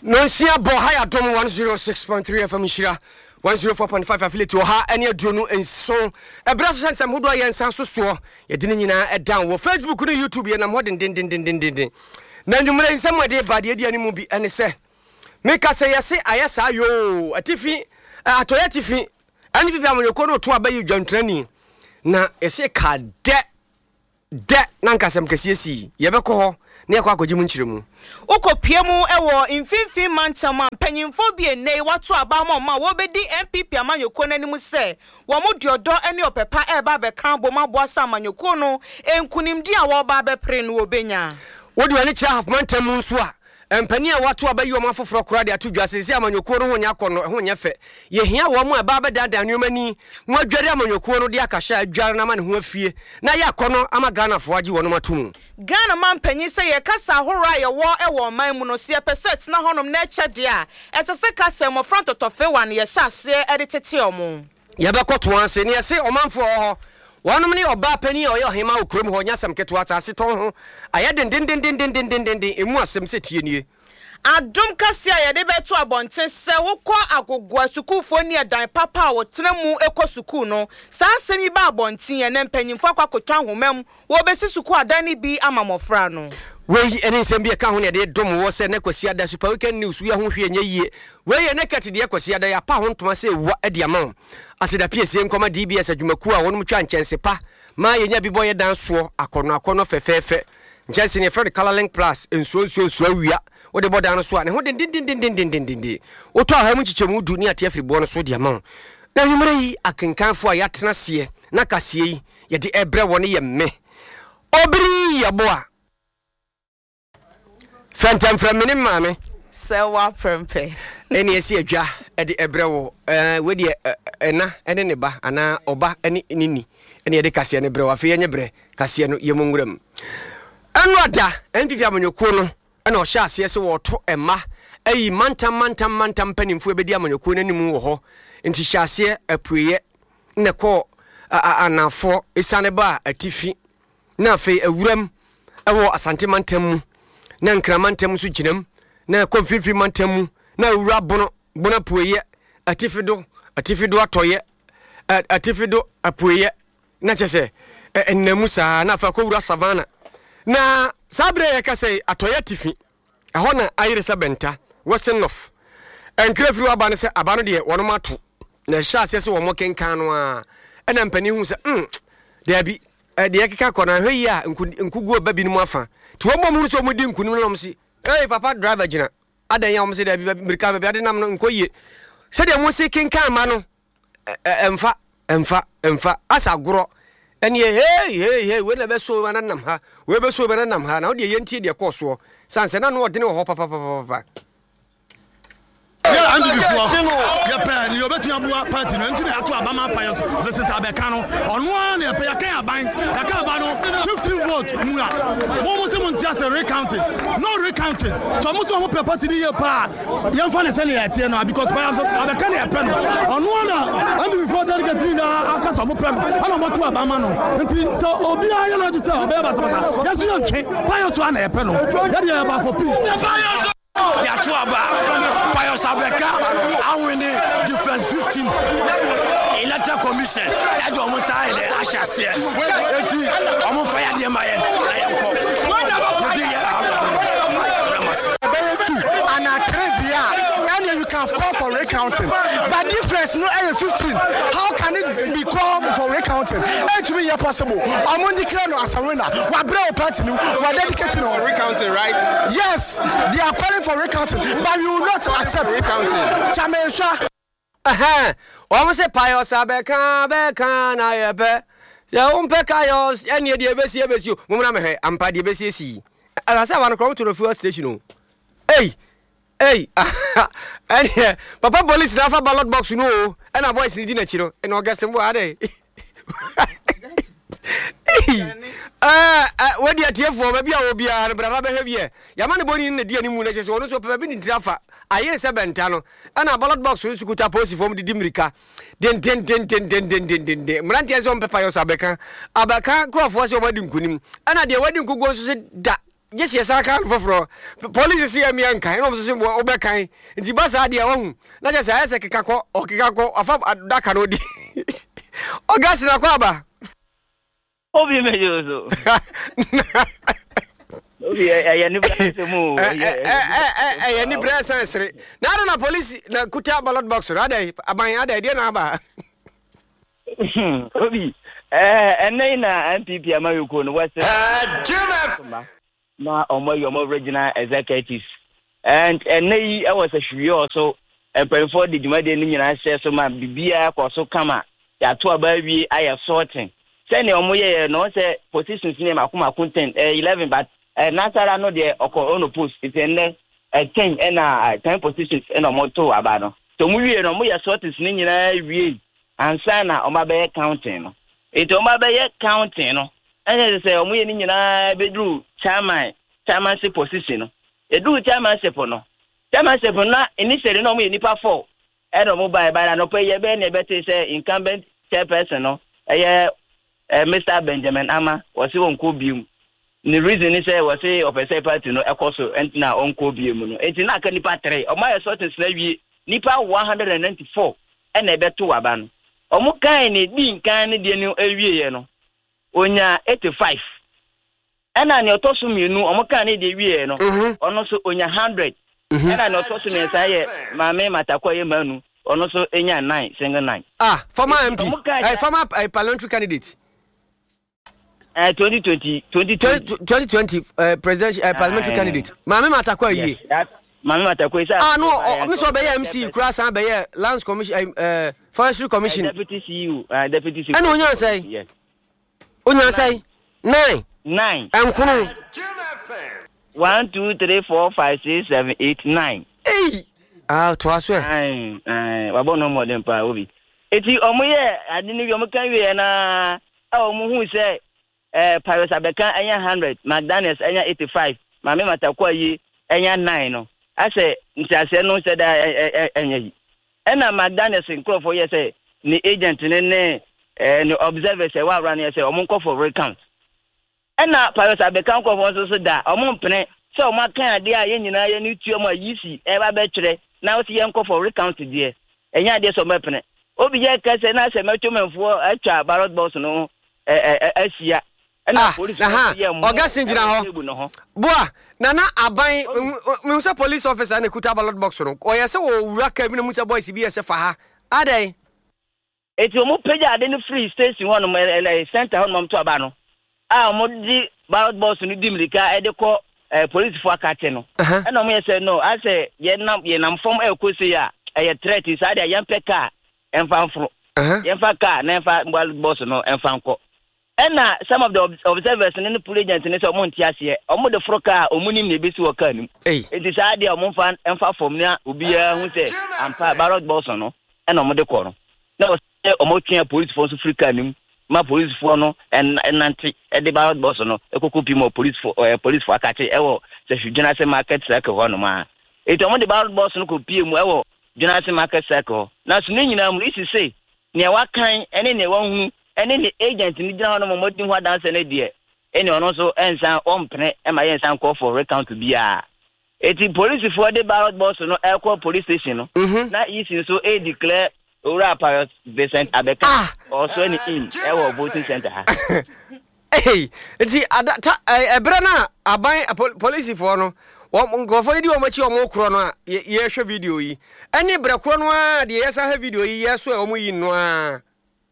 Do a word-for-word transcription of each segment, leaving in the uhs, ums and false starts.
Nonsia Bohaya Dom one oh six point three F M Shira one oh four point five affiliate Oha any adunu and so a brass sense am hodo yen san so so ye dine nyina e down wo Facebook no YouTube ye na mo den den den den den den na nwumre nsam ade ba de ade mu bi ene se meka se yese ayesa yo atifi atoya tifi ani bi amanyoko no to abayi dwantrani na ese ka de de na nkasem kasiesi ye beko ho na yakwa akojimu nchiremu Okopiemu ewo infinfi mantama panyimfo bie nei watu abamo ma wo bedi M P P amanyoko nanimu se wo mo diodo ene opepa e ba be kan bo mabo asa amanyoko no enkunimdi a wo ba be pre no obenya wodi wani kira half mantamu nso a empani a watu abayi wo mafoforo kora de atudwa sese amanyoko no honya kono honya fe ye hia wo mo aba ba dada nwumani mo adware amanyoko no de akahya adware na ma ne ho afie na ya kono ama Ghana fo agi wono matumu Ghana man panyi say ye kasa hora ye wo e wo man mu no se percent na honom na eche de a etese kasa mo front otofe wan ye sase e de tete omo ye be koto anse ne ye se omanfo ho wonom ne oba pani o ye ohema okrom ho nyasam keto atase ton ho aye den den den den den den den den emu asem se tie nie Adum kasi a yede beto abonten se wokọ agogwa sukufo ni edan papa wo tenemu ekosuku no sa asemi ba abonten ye ne mpanyimfo akwakoto ahomam wo besi suku adan ni bi amamofra no we ene nsem bi ka ho ne de dom wo se ne kwasi ada super weekend news we ho hwe nya yie we ye ne kete de kwasi ada ya pa ho ntoma se wa ade amam aseda P S A nkoma D B S adwumaku a wonum twa nchense pa ma ye nya bi boye dan so akono akono fefefe nchense ne Fred Color Link Plus enso enso enso awia wo de bodan so a ne ho den den den den den den den wo to aha mu chichemu du ni ate afri bo no so de amam na nwumre yi akenkanfo a yatena se na kasie yi ye de ebre woni ye me obri ye bo a Fantam from mini mame sewa prempe eni esi adwa e de ebre wo eh we de ena ene ne ba ana oba eni nini eni e de kasie ne bre wa fe ye bre kasie no ye munguram anu ada enfifi amanyoko no ena o sha ase se wo to ema ayi mantam mantam mantam panimfo ebedi amanyoko nanim wo ho nti sha ase apuye ne ko anafo isane ba atifi na fe awuram ewo asante mantam na nkramantam so ginam na konfifi mantam na wura bono bono puye atifido atifido atoye atifido apuye na chese ennamu sa na fa ko wura savana na sabre ya kase atoye tifi eho na ayire sabenta western north enkrefiri aba ne se abano de wono mato na sha ase se wo mo kenkan no a ena mpani hu se mm de bi de yakeka kona hwe ya nkugu oba bi ni mu afa ti wo mo mu so mo di nkunu no msi hey papa driver gina adan ya mo se de bi mirika bi ade nam no nkoye se de mo se kenkan ma no emfa emfa emfa asa goro eni hey hey hey we na be so ba nam ha we be so ba nam ha na wo de yenti de koso sanse na no odene ho papa papa papa yeah, I'm the before. Yeah, pen. You bet me abua party. No, nti na ato abama payos. Listen to abeka no. Ono an e pe ya kan aban. Ya kan aban no fifteen vote mura. Mo mo se mo ntia se recounting. No recounting. So mo so mo pe party ni ye pa. Yem fa ne se le ya tie no because payos abeka na e pe no. Ono na I'm the before delegate na aka so mo pe no. Ana mo to abama no. Nti so obi aye na di se obi ba se ba. Ya so yo ntwe. Payos an e pe no. Ya dey about for peace. Ya to aba Payos Abeka and winning different fifteen electoral commission that do almost say the asha say eti omo fire dey my ayenko and a trebia and you can call for recounting but difference no A fifteen how can it be called for recounting it should be possible omo declare no as a winner we bring party no we dedicating on recounting right yes they are calling for recounting but you will not accept recounting chamenswa aha omo se Payos Abeka Abeka na yepe ya umpe kayos eni de ebesi ebesi mo muna me he ampa de ebesi esi ala sa wan come to the fuel station o hey hey and papa police na fa ballot box no and a boys ni di na chiro and o gasem bo ade ah we dia tiefo ba bia wo bia na bra ba hwebie ya ma ne boni na dia ni mu na chese wono so papa bi ni trafa aye se benta no ana ballot box so sukuta posi form di dimirika den den den den den den den den den mrantia so Payos Abeka Abeka krofo so wadi nkunim ana de wadi nkugo so se da yes yes aka foforo police see am yan kan no so mo obekan nti ba sa dia wahu na je say say kekakọ o kekakọ afa daka no di ogas na kwa ba obi mejoso obi ya ni brase mu eh eh eh ni brase sere na na police na kuta ballot box ra dai aban ada dia na ba obi eh ene na M P P amayoko no west na omo yomo regional executives and ene yi e was a hwie also employee the jumade ni nyina share so ma bibia kwaso kama ya to aba wi aye sorting say ne omo ye no say positions ni makoma content eh eleven but eh nasara no de oko ono post it ene eh ten na ten positions ene omo to aba no to mu wi no mo ye sortings ni nyina wi ansa na omo ba counting no it omo ba counting no ene say omo ye ni nyina bedru chairman chairmanship position no edu chairmanship no chairmanship na initially no mo ye nipa four e no mo buy buy no pay ye be na be say incumbent chairperson no eh Mister Benjamin Ama was won ko bium the reason is say was say opposite party no ekoso entina on ko bium no entina aka nipa three o my sort is na wi nipa one hundred ninety-four e na be to aba no o mo kan ni di kan ni de ni awie ye no onya eighty-five ena ni otoso mienu o mo kan ni de wie no ono so onya one hundred ena ni otoso ni sa ye maame matakwa ye manu ono so enya nine single nine ah former M P eh former uh, parliamentary candidate uh twenty twenty twenty twenty uh, presidential uh, parliamentary uh, candidate maame matakwa ye that's maame matakwa is ah no me so be M C kura san be lands commission uh, forestry commission uh, deputy C E O uh, deputy C E O and onya say yes onya say nine nine enkunu one two three four five six seven eight nine eh ah to aswe ai ai wabo no mo dem pa obi eti omo ye ade ni omo kan we na a omo hu se eh Paris Abeka enya one hundred McDaniels enya eighty-five mame matakwa yi enya nine no ase ntiase no se da enya yi ena McDaniels nkofo ye se ni agent ne ne eh ni observers e wa run ye se omo nkofo recount ena Paris Abeka nkofo so so da omo mpene se omo kan ade a ye nyina ye ni tuo mo yisi e ba be twere na o si ye nkofo recount die enya ade so mepene obi ye kase na se metomemfo atwa ballot box no eh asia na police oga sinjina ho boa na na aban me say police officer na kuta ballot box no o ye se wo wura ka bi no musa boys bi ye se fa ha adai eti o mo peja ade no free station one no center one to aba no ah mo di ballot box no di mlika e de ko police for akate no e no mo ye se no I say ye nam ye nam form e ko se ya e threat is ade yan peka enfamfro yenfa ka na enfa ballot box no enfanko ena some of the observers in the police agents ne so mo ntiase omo de froka omunim ne besi wo ka nim enti sa de omo fa enfa form na obi ya hu se ampa ballot box no ena omo de ko no na omo twa police force frika nim ma police for no en nanti e de ballot box no ekoko pi mo police for police for akate e wo se hudwena se market circle ho no ma enti omo de ballot box no ko pie mu e wo hudwena se market circle na so ne nyina mu isi se ne wa kan ene ne wa hu ene ne agent ni gina no mo din ho dance ne de ene ono so ensan ompene e ma yensan call for recount bia eti police for the ballot box no e call police station no na isi so e declare ora Pius Vincent Abeka also any in e wo voting center ha eh eti adata e bra na aban police for no won gofo di o machi o mo kro no ye hwe video yi ene bra kro no a de yesa ha video yi yeso e o mo yi no a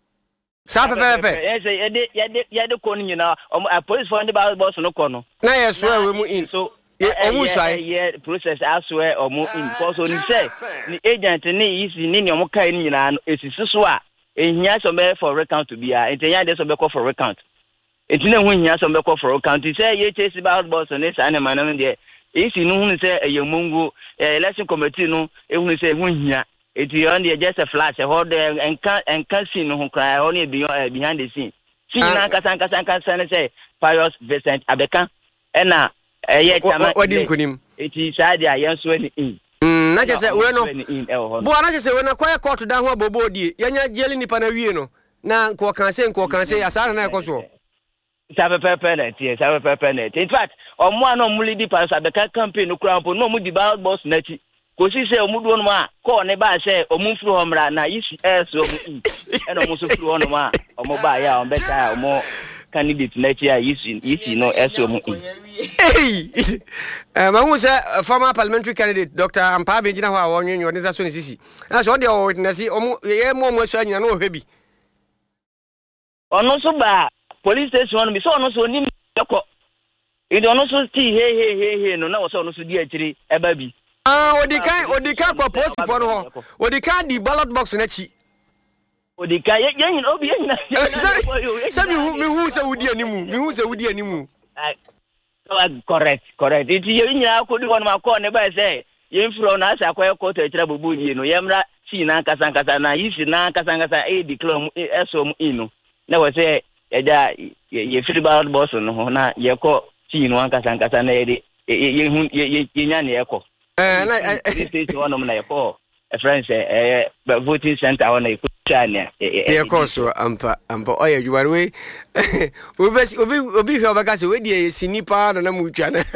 sa pepe pepe yes ye de ye de ye de ko ni na police for the ballot box no ko no na yeso e we mu in so o mu sai ye process aswe o mu in because oni say ni agent ni isi ni ni o mo kai ni na esisi so a ehia so be for recount to be a entenya de so be call for recount etina hu hia so be call for recount say ye chase ballot box ni sa na man no de isi no hu say eyemungu election committee no ehunu say hu hia eti on the just a flash hold and can and can see no cry only behind the scene see na kasa kasa kasa say Pius Vincent Abeka na eh chama wadi nkunim eti sade ayenso ani in mm na je say we no bo na je say we na kwa court da ho abobodie yanya jeli nipa na wie no na nko kan say nko kan say asara na ekoso sabe pepe na tie sabe pepe na in fact omo ano mo lead Pius Abeka campaign no kura no mo di ballot box na chi ko si se omo do no ma ko ne ba se omo furu ho mra na isi eso omo e no mo so furu ho no ma omo ba ya on beta omo candidate na chi ya isi isi no eso omo hey eh ma wo se former parliamentary candidate Doctor Ampa Benjina ho a wonwen yo ne sa so ne sisi na so de o witness omo ye mo mo so anyina na o hwebi ono so ba police station bi so ono so ni ko e do ono so ti he he he he no na wo so ono so di akiri e ba bi ah odikan odikan ko post for no ho odikan di ballot box na chi odikan ye yin obi yin na se mi hu mi hu se wudi animu mi hu se wudi animu correct correct it ye yin akodi won ma ko ne ba se ye mfro na asa kwa ko to akira bobu ni no ye mra si na kasa kasa na yisi na kasa kasa e declare eso mu inu na wo se eja ye free ballot box no ho na ye ko ti no anka sankasa na ye ye hu ye nya na ye ko eh na this one no na ye ko a friend say eh voting center on e ko chania ye ko so ampa ampa oya juware we obi obi obi hwe obaka se we die sinipa na na mu twa na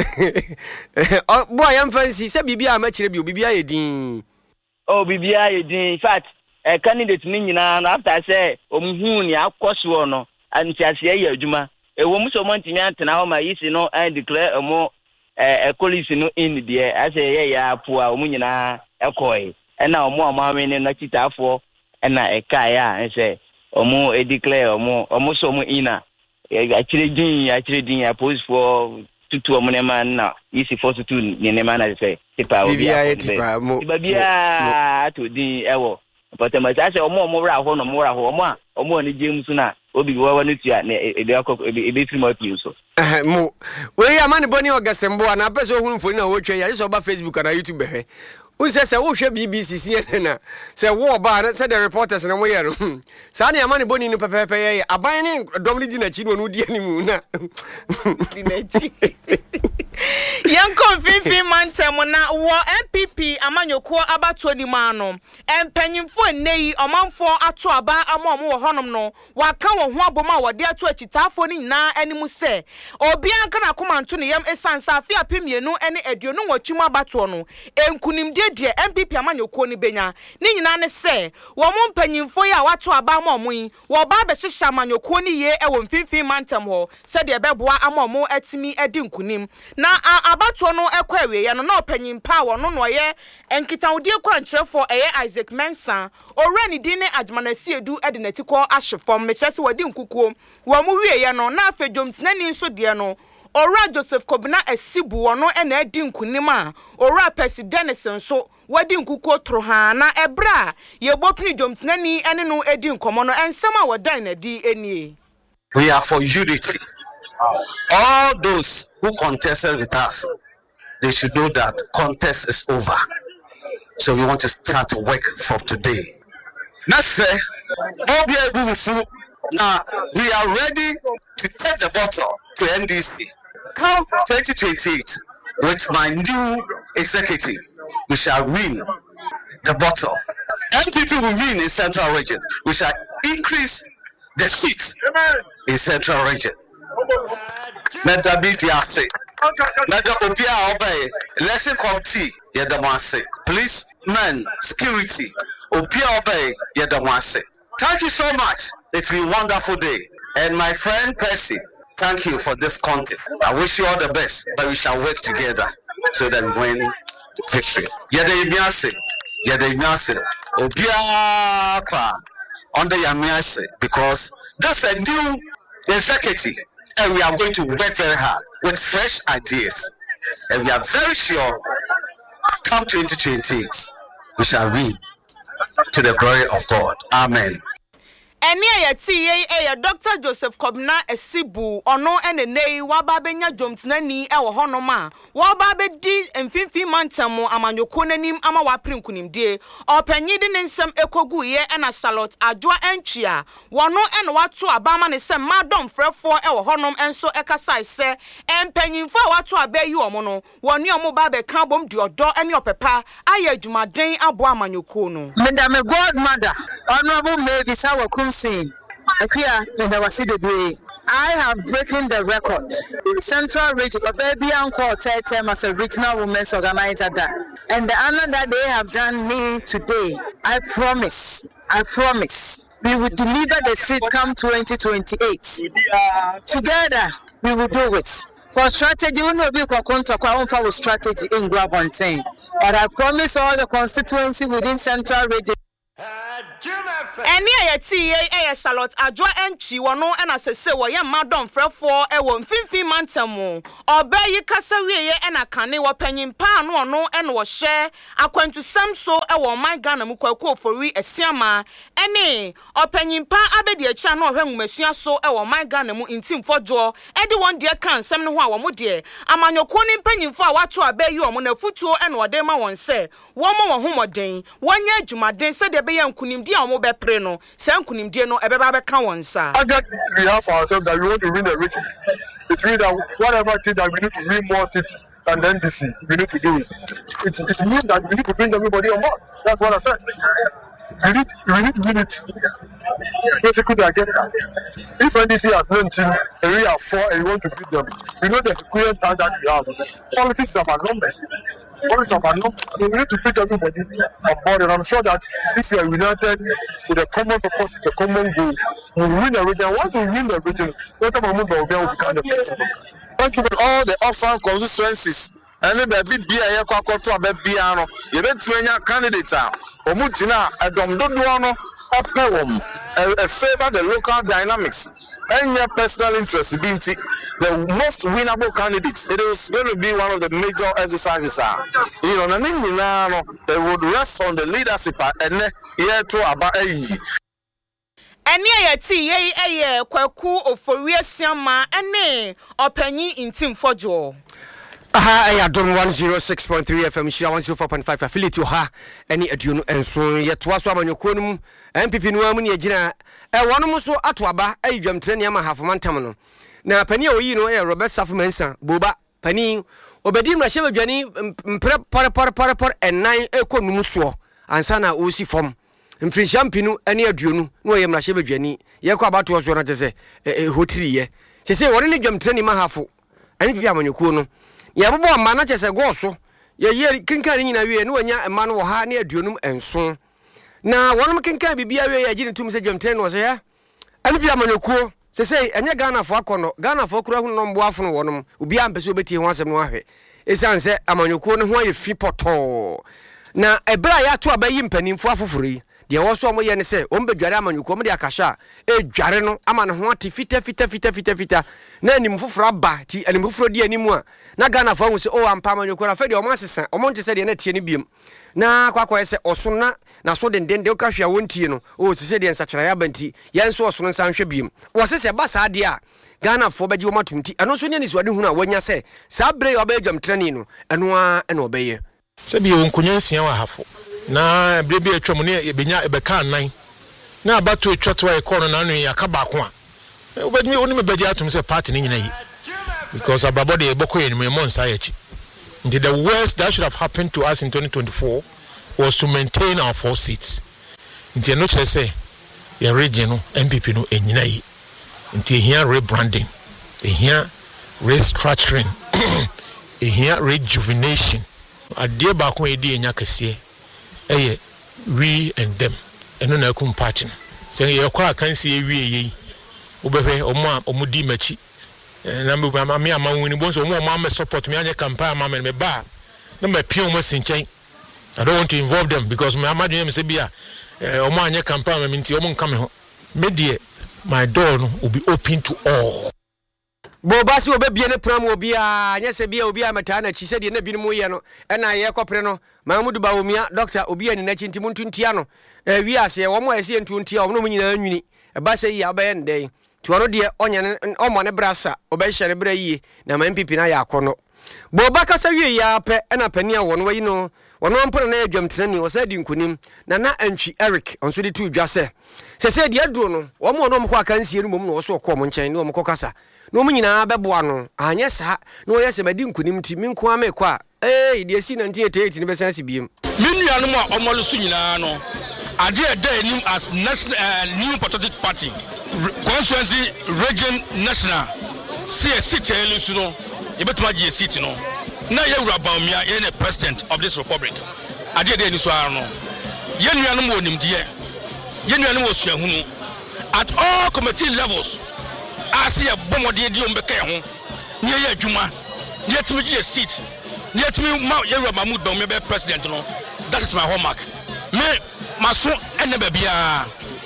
bo ayam fancy se bibia ma kire bi obi bia ye din oh bibia ye din in fact a candidate ni nyina na after say omhu ni akoso no anti ase ye adwuma e wo muso monti mi antena ho ma yisi no and declare omo e police no in there ase ye ya po a omu nyina ekoi e na omo amame ni na kitafo e na e kai a say omo e declare omo omo so omo ina e akire din akire din ya post for tutu omo ne man na yisi for tutu ni ne man na say tipa obi bibia tipa mo bibia to din ewo but ma say omo omo ra ho no mo ra ho omo a omo ni james na obi wawa no tia na e de akọ e be free mo pio so eh mo we ya man boni August mbo na pese ohun foni na wo twa ya so ba Facebook na YouTube he unse se wo hwe B B C C N na se wo ba na se the reporters na mo ye no sa na man boni no pepepe ye aban ni dom ni di na chi no no di animu na di na chi yan konfinfin mantem na wo M P P amanyoko abato di ma no empanyimfo enei omanfo ato aba amom wo honom no waka wo ho aboma wode ato akitafo ni na animu se obi anka na komanto ne yam esansa afia pemienu ene aduonu nwatwuma abato no enkunimde de M P P amanyoko ni benya ni nyina ne se wo mo mpanyimfo ya wato aba amom yi wo ba be hyehya amanyoko ni ye e wo mfinfin mantem ho se de beboa amom atimi edi nkunim na abato no ekwawe ya no na opanyimpa wo no no ye enkitawde kwantrefo eye Isaac Mensa orani dine admanasi edu edinetiko ahyefom mechese wadi nkukuo wo mu wie ya no na afedwom tinani nso de no ora Joseph Kobina Asibu wo no ena edi nkunim a ora Percy Denison so wadi nkukuo troha na ebra ye bopni dwom tinani ene no edi nkomo no ensem a wodan na di enie. We are for unity. All those who contested with us, they should know that contest is over. So we want to start work from today. Next day, now we are ready to take the bottle to N D C. Come twenty twenty-eight, with my new executive, we shall win the bottle. N P P will win in Central Region. We shall increase the seats in Central Region. Let that be the answer. Let the Opia obey. Election committee, yeah, the one say. Police, men, security, Opia obey, yeah, the one say. Thank you so much. It's been a wonderful day. And my friend Percy, thank you for this content. I wish you all the best, but we shall work together so that we win victory. Yeah, the Yamiase, yeah, the Yamiase, Opia under Yamiase, because that's a new executive. And we are going to work very hard with fresh ideas. And we are very sure, come twenty twenty-eight, we shall win to the glory of God. Amen. Eni ayati ye e Doctor Joseph Kobina Asibu ono enenei waba benya jomtinani e wo honoma waba be di mfimfin mantamo amanyoko nanim ama wapre nkunimdie opanyi de nsem ekogu ye ena Charlotte adwa entwia wono ena wato abama ne sem madom frefo e wo honom enso ekasai se empanyimfo wato abayi omo no woni omo ba be kan bom di odo ene opepa aye adwumaden abo amanyoko no menda me godmother honorable Mavis Awakum Sin Akia and I was the day. I have broken the record. Central Region, a baby uncle, third term as a regional women's organizer, done. And the honor that they have done me today, I promise, I promise, we will deliver the seat come twenty twenty-eight. Together, we will do it. For strategy, we will be control for strategy in Guabontain. But I promise all the constituency within Central Region. Any a T A Charlotte Adwa Enchi wano and asese wo ye madam frefo e wo mfimfi mantamu obayi kasawie e na kane wo panyimpa no no e no wo hye akwantu samso e wo man Ghana mu kwaku ofori asiama ene opanyimpa abedi acha no hwe nwumasua so e wo man Ghana mu intimfojo e de won de kan sem ne ho a wo mo de amanyoko ni panyimfo a wato abayi o mo na futuo e no de ma won se wo mo wo homoden wonya adwumaden se de be ye nkunimdi a mo be pre no se nkunimdi no e be ba be ka won sa. We have ourselves that we want to win the region. It means that whatever it is that we need to win more seats than the N D C, we need to do it. It, it means that we need to bring everybody on board. That's what I said. We need, we need to win it. Basically, I get that. If N D C has no team and we have four and we want to beat them, we know the current time that we have. Politics is about numbers. Politics is about numbers. We need to pick everybody on board, and I'm sure that if we are united with a common purpose, the common goal, we will win the region. Once we win the region, what about we will become the president? Thank you for all the offer constituencies. And the baby be a quaco baby ano. You bet to any candidate. Omutina, a dom doduano, a poem, a favor the local dynamics. And your personal interest, being the most winnable candidates. It is going to be one of the major exercises. You know, and they would rest on the leadership and here to about a year. Any a T A kwaku ofori asiama ene opanyi intim fojo. Aha, I adom one oh six point three F M, Shira one oh four point five affiliate to her, any aduno and so yet was one your conum, and Pipi Nuamuni Gina, a one so atwaba, a jam treniama half mantamano. Now, Penny, you know, a Robert Safmensa, Boba, Penny, Obedim Rasheva Jenny, prep para para para para, and nine eco numuswo, and Sana Usi form. In French Champinu, any aduno, no yam Rasheva Jenny, Yako about was one to say, a hotelier. She said, what any jam trenima half, and if you have your cono. Ya bobo amana chese go so ye ye kinkan nyina wie ne wanya ema no ha ne aduonum enso na wonum kinkan bibia wie ya gine tum se dwamten no se ya ani bia manekuo se se enye Ghana fo akono Ghana fo kura hu no mbo afo no wonum obi ampese obeti ho asem no ahwe esanse amanyekuo no ho ye fi poto na ebra ya to abayi mpanimfo afoforo de wo so mo ye ne se o mbedware amanyekuo mo de akasha e dware no ama ne ho ati fita fita fita fita fita na anim foforo aba ti anim foforo di animu a na Ghana fo se o ampa amanyekuo na fa de o ma sesa o mo nte se de na tie ne biem na kwakwa se oso na na so den den de ka hwa wontie no o se se de nsachara ya banti ye nso oso nsan hwe biem wo se se ba sa de a Ghana fo beji o matumti eno so ne ni swade hu na wanya se sa bre yo ba dwam trani no eno a eno obeye se bi won kunyansia wa hafo na brebi atwam ne ebenya ebeka nan na abato atwato e kono na no ya ka ba ko a obedimi oni me bedi atum se party ni nyina yi because ababode e boko ye ni mo nsa ya chi. The worst that should have happened to us in twenty twenty-four was to maintain our four seats. Nti no chere say your region M P P no enyina yi. Nti here rebranding, here restructuring, here rejuvenation. Adie ba ko edi enya kese. Eye we and them. Eno na kum party. Say ye kwa kan say we yi. Obehwe omo omudi machi. Na me ma me ama woni bonso omo ma me support me anya campaign ma me ba. Na me pio mo sinchen. I don't want to involve them because me amadu me say bia omo anya campaign me nti omo nka me ho. Me de my door no will be open to all. Boba si obebie ne pram obi a nya se bia obi a mata na chi se de na bi no ye no e na ye kopre no Mamudu Bawumia doctor obi ani na chi nti muntuntia no e wi ase wo mo ase ntuntia wo no nyina nwini e ba se yi abaye ndey ti woro de onya omo ne brasa obehye bra yi na M P P na ya akono Boba kasa wi ya pe na pani a wono yi no wono mpro na adwamtenani wo sa di nkunim na na antwi Eric onso de tu dwase se se de aduro no wo mo no mko akansie no mom no wo so ko mo nchen no mko kasa no mo nyina beboa no anye sa no wo yese madi nkunim ti min ko ame kwa eh de si nineteen eighty-eight ni besansi biem minua no mo omolu su nyina no ade e da enim as national uh, new patriotic party constituency region national see a seat elusu no you better ma a seat no na ye wura baumia ye the president of this republic ade de ni so ano ye nuanom wo nimdie ye nuanom wo suahunu at all committee levels as ye bomode di ombeka ye ho ne ye adwuma ne yetimi gi a seat ne yetimi ma ye wura Mahmoud Baumia be president no. That is my hallmark. Me maso ene babia.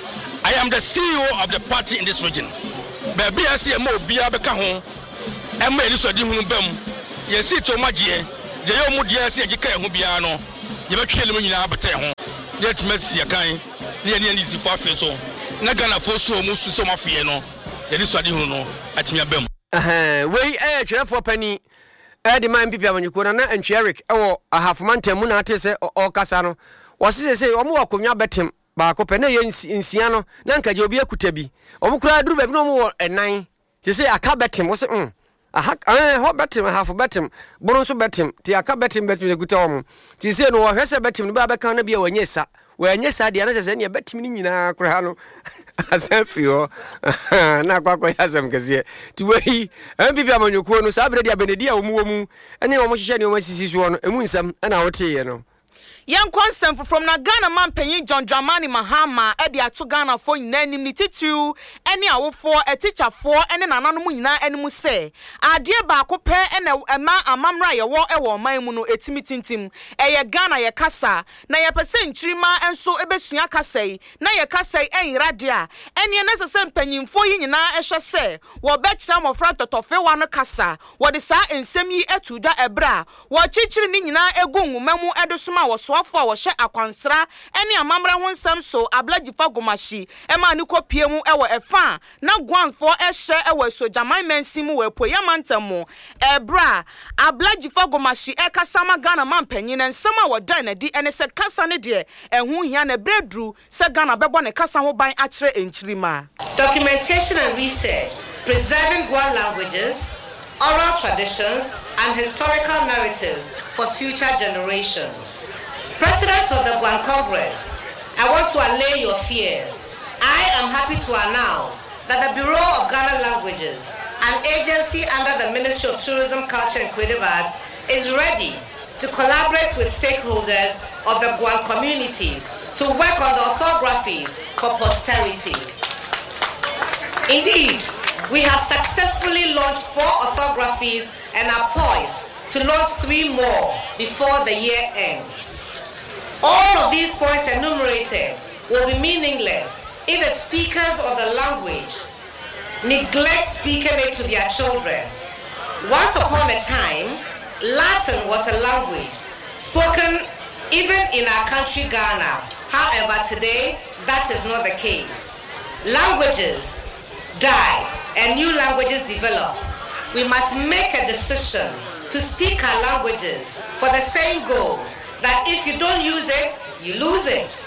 I am the C E O of the party in this region. Baby I see mo bia beka ho. Emma eni so di hunu bam. Ye si to magye. Je yo mu dia se agika ho bia no. Ye betwe lemu nyina abete ho. Ye tmesi yakan. Ne ne ni si fo afi so. Na Ghana fo so mu su so mafie no. Ye ni so di hunu no atimi abam. Eh we eh twerefo pani Edi man pipi amanyuko na na Eric ewo ahafumanta mu na ate se o kasa no wo se se omo wakonwa betem ba ko pe na ye nsia no na nka je obi akuta bi omo kura duru ba bi no mo wo enan se se aka betem wo se mm aha eh ho betem hafu betem buru so betem ti aka betem betem ekuta omo ti se no wo hwese betem no ba be kan na bia wanyesa wanyesa dia na se ne betem ni nyina kura no asafrio na kwa kwa yasem kase ti wehi mpp amanyuko no sa bredi abenedi a omu omu ene omo hihye ne omo sisi so no emu nsam na wote ye no Young consent from na Ghana man penyin John Dramani Mahama e de ato Ghana for nanim ni titu ene awofo e teacher for ene nananom nyina enemu se ade ba ko pe ene ema amamra ye wo e wo man mu no etimi tintim e ye Ghana ye kasa na ye pese nchirima enso ebesua kasa yi na ye kasa yi enra de a ene ne sese mpanyimfo yi nyina e hwe se wo be kira mofra totofe wa no kasa wo de sa ensem yi etuda ebra wo chichiri ni nyina egu nwumamu edosoma wo afọ a wɔhyɛ akwansra ɛne amamra ho nsɛm so ablagifa gomashi ɛma ne kopie mu ɛwɔ ɛfa na gwanfo ɛhyɛ ɛwɔ sojaman mansim wɔ epo yamantam ɛbra ablagifa gomashi ɛkasa ma Ghana man panyin nsɛm a wɔdan na di ɛne sɛ kasa ne deɛ ɛho hia na bredru sɛ Ghana bɛbɔ ne kasa ho ban akyerɛ enchirima. Documentation and research preserving Gwan languages, oral traditions and historical narratives for future generations. Presidents of the Gwan Congress, I want to allay your fears. I am happy to announce that the Bureau of Ghana Languages, an agency under the Ministry of Tourism, Culture and Creative Arts, is ready to collaborate with stakeholders of the Gwan communities to work on the orthographies for posterity. Indeed, we have successfully launched four orthographies and are poised to launch three more before the year ends. All of these points enumerated will be meaningless if the speakers of the language neglect speaking it to their children. Once upon a time, Latin was a language spoken even in our country Ghana. However, today, that is not the case. Languages die and new languages develop. We must make a decision to speak our languages for the same goals, that if you don't use it, you lose it.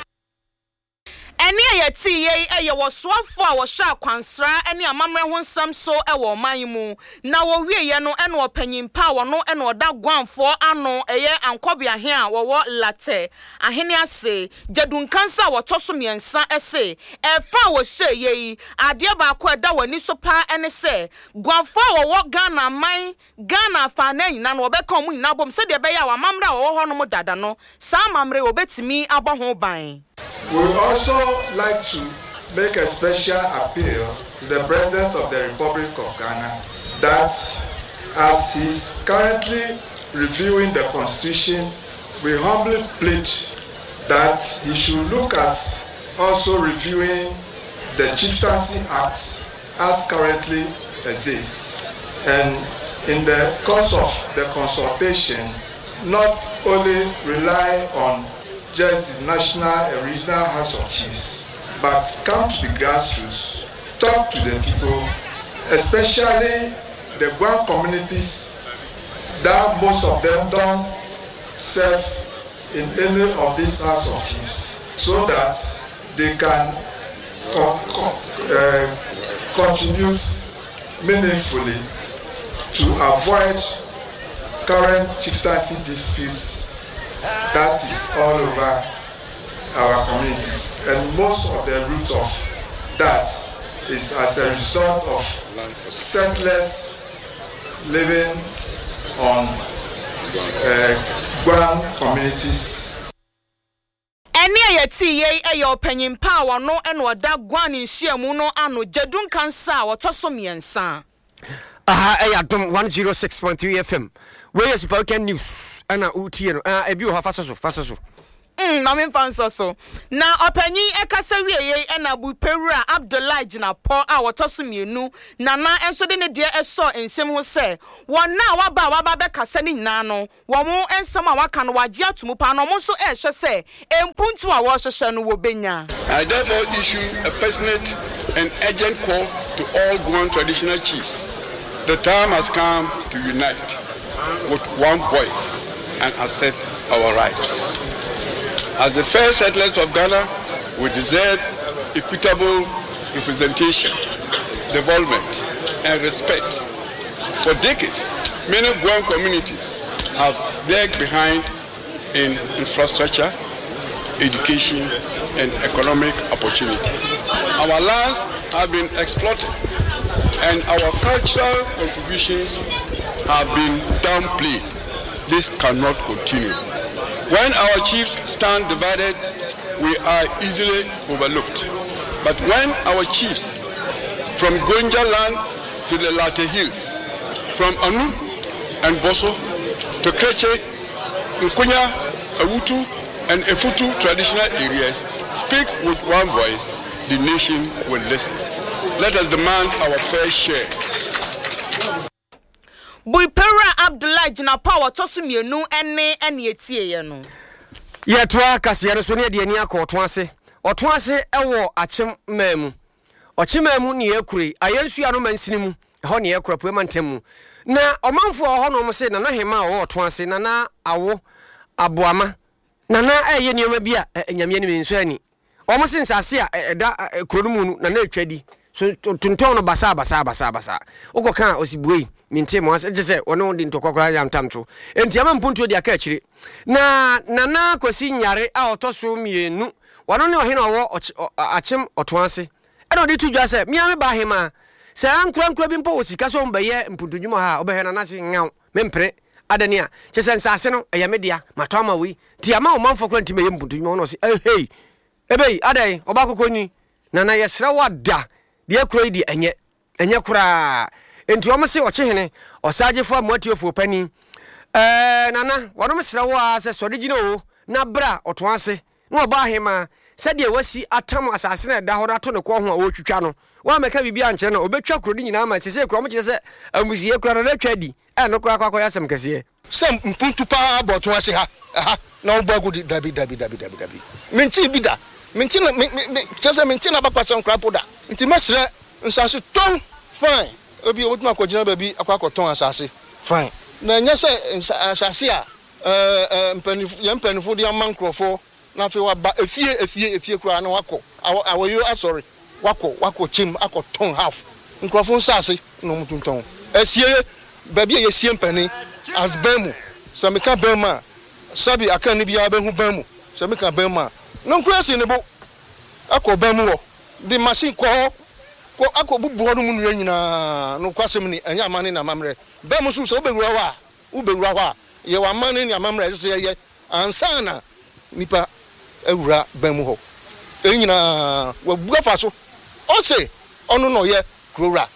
Eni ayeti ye eye wo soafo a wo hya kwansra eni amamre ho nsam so e wo man mu na wo wie ye no ene opanyimpa wo no ene oda gwanfo ano eye ankobia he a wo wo late ahene ase jadunkansa wo toso miensa ese e fa wo hye ye ade ba ko eda wani so pa ene se gwanfo wo wo Ghana man Ghana fa na nyina no obeka mu nyina bom se de be ya wa amamre wo ho no mo dada no sa amamre obetimi abo ho ban. We would also like to make a special appeal to the President of the Republic of Ghana that as he is currently reviewing the Constitution, we humbly plead that he should look at also reviewing the Chieftaincy Act as currently exists. And in the course of the consultation, not only rely on just the national and regional House of Chiefs, but come to the grassroots, talk to the people, especially the Gwan communities that most of them don't serve in any of these House of Chiefs, so that they can co co uh, contribute meaningfully to avoid current chieftaincy disputes that is all over our communities, and most of the root of that is as a result of settlers living on uh, Guam communities. Any ayeti ye ayo penyin power no eno da Guam nhyiamu no ano Jedun kansa wotoso miensa. Aha, eh, Adom one oh six point three F M. Where is spoken news? Ana utie no. Ah, ebi ho faso so, faso so. Mm, na me fanso so. Na opanyin ekasa wieye na bu pewura Abdullah Jinapo a wotoso mienu na na enso de ne de eso ensem ho se. Won na waba waba be kasa ni nyina no. Wo mo ensem a waka no wage atomu pa no mo so e hwe se empuntu a wo hwehwe no wo benya. I therefore issue a passionate and urgent call to all Guam traditional chiefs. The time has come to unite with one voice and accept our rights. As the first settlers of Ghana, we deserve equitable representation, development, and respect. For decades, many Guam communities have lagged behind in infrastructure, education, and economic opportunity. Our lands have been exploited, and our cultural contributions have been downplayed. This cannot continue. When our chiefs stand divided, we are easily overlooked. But when our chiefs, from Gonja land to the Latte Hills, from Anu and Boso to Kreche, Nkunya, Awutu, and Efutu traditional areas, speak with one voice, the nation will listen. Let us demand our fair share. Buipera Abdullah Jinapo wotoso mienu ene ene etie ye no. Ye toa kase so ne de ani akoto ase. Oto ase ewo achem mamu. Ochemamu ne yakuri ayensu ano mansini mu. Ho ne yakura po mantem. Na omanfo ho no mo se na na hema wo oto ase na na awo aboama. Na na eye nioma bia nyame ani menso ani. Omo se nsase a eda kronumu nu na na atwadi. So tunton no basa basa basa basa. Okoka osibuei mintie mo ase je ono di ntokokora yam tamto. Enti ama mpuntu di aka akire. Na nana kwasi nyare a otoso mienu. Wano ne ohena wo achem oto ase. E no di tudwa se mia me ba hema. Se ankura nkura bi mpo osika so mbeye mpuntu dwuma ha obehena na se ngaw. Mempre adania. Che se nsase no eya media mato ama wi. Ti ama o manfo kura ntime ye mpuntu dwuma no se eh hey. Ebei adai obakokoni. Nana yesra wada. Die kura di enye enye kura enti o mse ochehene osagefo amuatiofo pani eh nana wono msra wo ase sodegina o na bra oto ase na oba hema sade wasi atam asase na da ho na to ne ko ho a wotwitwa no wa meka bibia nkyere na obetwa kuro ni nyina ma sese kuro mo kire se amusie kuro na twadi e no kuro akwa yasem kese sem mpuntu pa boto ase ha ha na obo agudi dabi dabi dabi dabi dabi minti bida minti na chese minti na bakwa sem krapo da nti mesre nsase ton fine obi obutuma akogina baby akwakoton asase fine na nyese asase a eh eh mpanifu ya mpanifu di amankrofo na fe wa ba efie efie efie kura na wako awoyo asori wako wako chim akoton half nkrofo nsase no mutunton esie baby ye sie mpani as bemu samika bema sabi aka ni bia behu bemu samika bema no nkrasi ne bo akọ bemu wo di machine ko ko akọ bubu hono mu nua nyina no kwasem ni anya amane na mamre bemu so so bewura wa u bewura wa ye wa amane ni amamre se ye ansana nipa ewura bemu ho enyina wa buga fa so o se onu no ye krora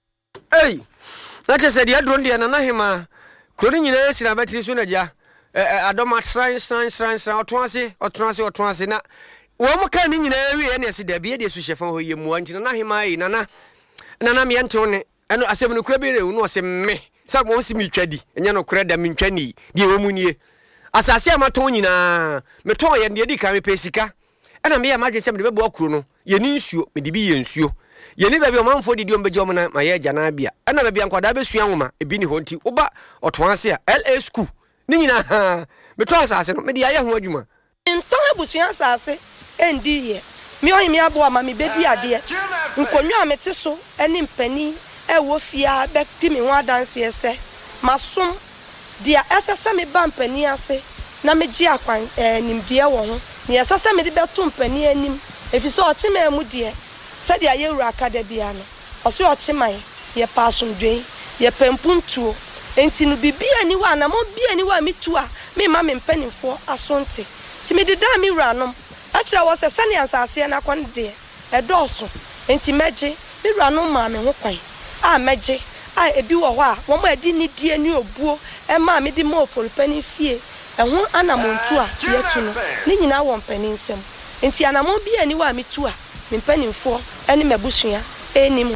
ei na che se dia drone dia na na hema kroni nyina sira batiri so na ja adoma shrine shrine shrine shrine otonase otonase otonase na wo mo kan ni nyina wi ene se da bia de su hyefa ho ye muwa ntina na hema yi nana nana me ento ne eno asem no kura be re no se me sa mo si mi twadi enye no kura da mi ntwani de wo mu nie asase amaton nyina me ton ye de di ka me pesika ena me ya madwe se me be bo akuro no ye ni nsuo me de bi ye nsuo ye ni ba bi o manfo didi o mbeje o na ma ye jana bia ena ba bia nkwada be sua nwoma ebi ni ho nti oba otonase a L A school ni nyina me ton asase no me de aye ho adwuma nton abusua asase endi ye mi oyin mi abo ama mi bedi ade nkonwa amete so eni mpani e wo fia be ti mi ho dance ese masom dia esese me ba mpani ase na me gi akwan nimdie wo ho ne esese me de beto mpani anim efiso ochime mu de said ya yewu akada bia no oso ochiman ye pasumdwen ye pempuntuo enti no bibia ni wa na mo bia ni wa mitu a me ma me mpanimfo asonte ti me deda mi wuranom a kira wo se sane ansase na konde e doso enti meje mi wuranom ma me ho kwan a meje a ebi wo ho a wo ma adi ni die ni obuo e ma me di mo folpani fie e ho anamontu a yetu no ni nyina wo mpani nsem enti anamon bia ni wa mitu a me mpanimfo ene mabusua enim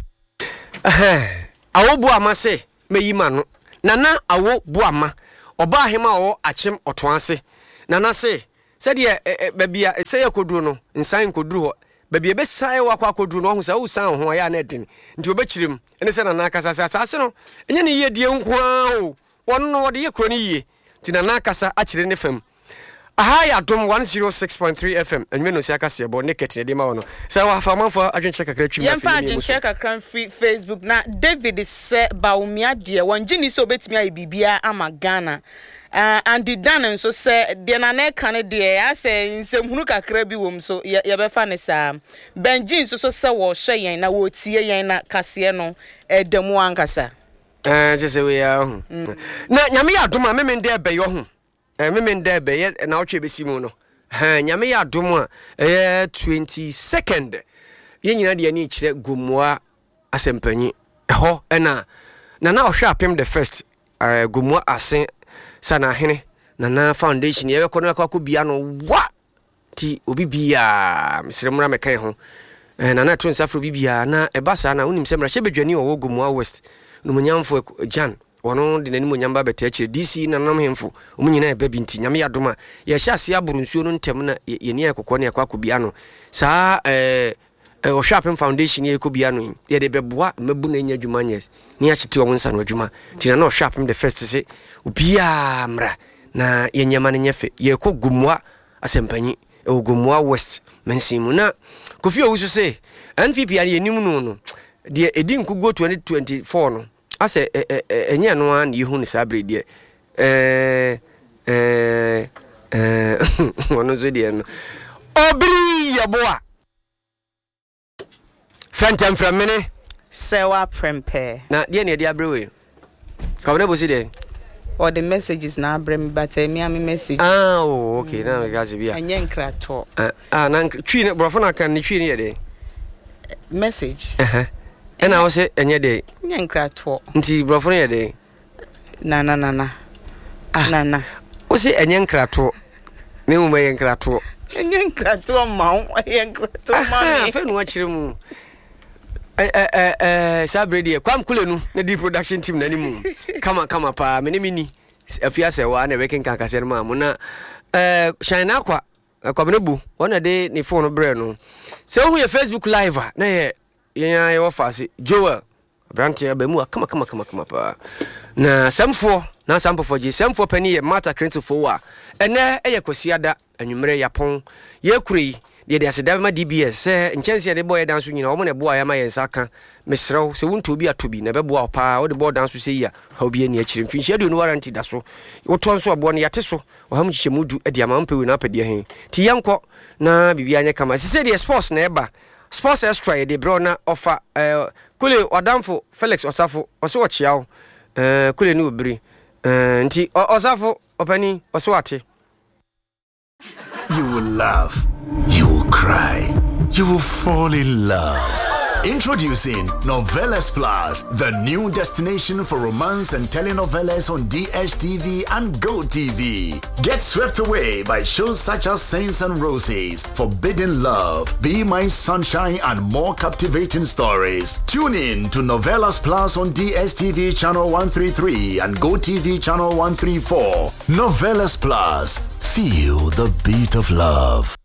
eh awo bu amase meyima no nana awo bu ama oba ahema wo achem otoase nana se said ye babia se ye koduru no nsan koduru ho babia be sai wa kwa koduru no ho sa wo san ho ya na din nti obechirim ene se nana kasa sa asase no enye ne ye die nko o won no wode ye kro ne ye ti nana kasa akire ne fam aha ya dom one oh six point three F M enwe no sia kase bo ne kete de ma wono sa wa fa manfo adwenche kakra twim na fi ni adwenche kakra free Facebook na David se baumia de wonjini so betimi ayi bibia ama Ghana uh, and the dan so se de na na kan de ya se nsemhunu kakra bi wom so ye be fa ne sa benjin so so se wo hye yen na wo tie yen na kase no edemu ankasa eh je se we ya na nyame ya dom a me de be yo ho eh me me nda be ye na otwe besi mu no ha nyame ya dom a eh twenty-second ye nyina de ani kire gomua asempanyi ho na na na ohwe apem the first eh gomua asen sana hene na na foundation ye ko na kwa bia no wa ti obi bia misremura mekan ho eh na na tun safro bibia na e basa na unim semra shebedwani wo gomua west no munyamfo jan wono de nani monyamba beta akire D C na nam hemfo omunyina e babi nti nyame yadoma ye hya ase aburu nsuo no ntem na ye ni akokɔ ne akwa kobia no saa eh o Sharpen Foundation ye kobia no ye de beboa mabu na nya dwuma nyes ni akite wo nsa no adwuma ti na no Sharpen the first se obia mra na ye nyama ne nyefe ye kɔ gumwa asempanyi e gumwa west mensimu na Kofi Owusu se N P P ye nim no no de edi nkugo twenty twenty-four no ase enye no an yehu ni sabre de eh eh eh wono zo de no obri yaboa fantam from mene sewa prempe na de ne de abre we kabre bo si de or the messages na abre me but me am message ah oh okay mm. na gazi bia enye nkrato ah na twi ne brofo na kan ne twi ne ye de message eh uh-huh. Ena wo se enye de nye nkrato nti brofo ne de na na na na ah na na wo se enye nkrato ne mu ye nkrato enye nkrato ma wo ye nkrato ma me fe no akire mu eh eh eh sabre de kwam kulenu ne di production team na ni mu kama kama pa me ne mini afia se wa na wekin kan kase ma mu na eh shine akwa akwa benebu wona de ni phone bre no se hu ye Facebook live na ye yenya ye wafase Joel Brantia be mu kama kama kama kama pa na samfo na samfo je samfo pani ye Mata Krensofo wa ene eye kwasiada anwumere yapon ye kuri de de aseda ma D B S eh nchense de boy danso nyina wo mo ne boa ya ma ye nsaka mesrew se wonto obi atobi na be boa pa wo de boy danso se ya ha obi ani akire mfi hia de no warranty da so wo to nso abo no yate so wo ha mu chiche mudu e de ama mpewe na apede he ti yanko na bibia anya kama se se de sports na eba sports extra de bro na offer eh kule odamfo Felix Osafo oso wo chiawo eh kule ni obiri eh nti Osafo opani oso wate. You will laugh, you will cry, you will fall in love. Introducing Novelas Plus, the new destination for romance and telenovelas on D S T V and Go T V. Get swept away by shows such as Saints and Roses, Forbidden Love, Be My Sunshine, and more captivating stories. Tune in to Novelas Plus on D S T V channel one thirty-three and Go T V channel one thirty-four. Novelas Plus, feel the beat of love.